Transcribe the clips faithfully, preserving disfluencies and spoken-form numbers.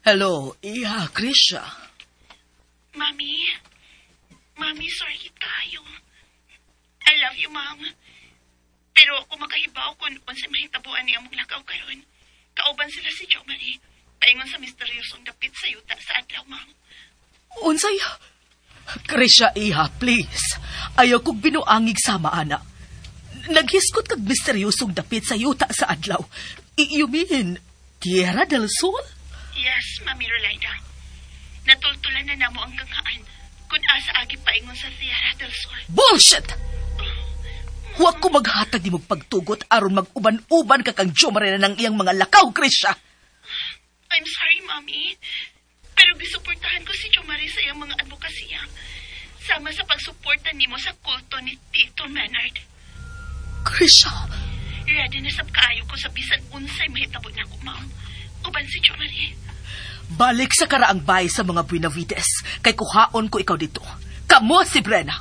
Hello, Iha, Krisha. Mami? Mami, sorry tayo. I love you, Mom. Pero kung makahibaw kung unsa mahitabuan niya mong lakaw karon, kauban sila si Jo Marie, paingon sa misteryosong dapit sa yuta sa adlaw, Ma'am. Unsay? Krisha, Iha, please. Ayaw kong binuangig sama, ana. Naghiskot kag misteryosong dapit sa yuta sa adlaw. I- you mean, Tierra del Sol? Yes, Mami Rolida. Natultulan na namo ang gangaan kung asa agi paingon sa Tierra del Sol. Bullshit! Huwag ko maghatag di mong pagtugot aron mag-uban-uban ka kang Jomare na ng iyang mga lakaw, Krisha. I'm sorry, Mami. Pero gisuportahan ko si Jo Marie sa iyang mga advokasya. Sama sa pagsuporta nimo sa kulto ni Tito Menard. Krisha! Ready na sab kaayo ko sa bisan unsay mahitabo na ko, Ma'am. Uban si Jo Marie. Balik sa karaang bahay sa mga Buenavides. Kay kuhaon ko ikaw dito. Kamo si Brenna.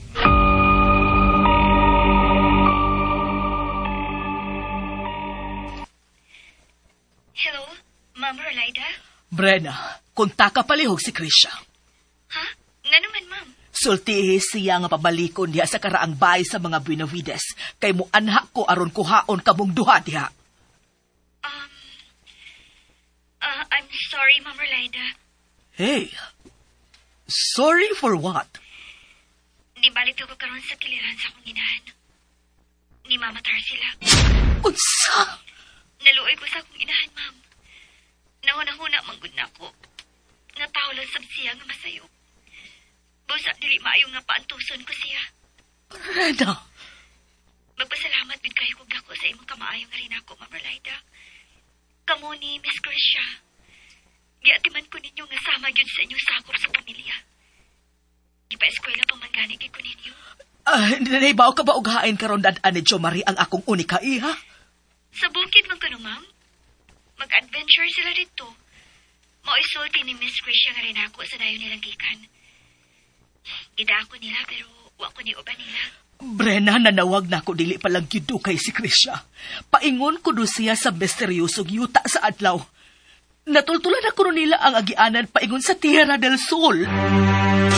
Hello, Ma'am Rolida? Brenna, kunta ka palihog si Krisha. Ha? Nga naman, Ma'am. Sultihi siya nga pabalikon diha sa karaang bahay sa mga Buenavides. Kay mo anha ko aron kuhaon kamong duha diha. Um, uh, I'm sorry, Ma'am Rolida. Hey, sorry for what? Di balik ko karon sa kiliran sa akong inahan. Ni mamatar sila. Unsa? Naluoy ko sa akong inahan, Ma'am. Nahuna-huna manggod na ako. Natawlan sab siya nga masayo. Busa dili maayo nga paantuson ko siya. Brenna. Magpasalamat bid kayo kog dako sa imong kamaayo nga rin ako, Ma'am Rolida. Kamo ni Miss Krisha. Giatiman ko ninyo nga sama gyud sa inyong sakop sa pamilya. Ipa-eskwela pa man gani gid ko ninyo. Ah, uh, naibaw ka ba og hain karon dad-an ni Jo Marie ang akong unika, Iha? Sa bukid man kano, Ma'am. Mag-adventure sila dito. Mauisulti ni Miss Krisha nga rin ako sa dayon nilang gikan. Ida ako nila pero wa ko ni uban nila. Brenna, nanawag na ako dili palang gyud kay si Krisha. Paingon ko do siya sa misteryosong yuta sa adlaw. Natultulan ako nila ang agianan paingon sa Tierra del Sol.